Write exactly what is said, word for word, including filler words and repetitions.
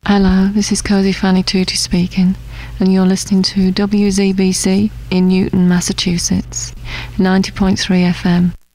Hello, this is Cozy Fanny Tutti speaking, and you're listening to W Z B C in Newton, Massachusetts, ninety point three F M.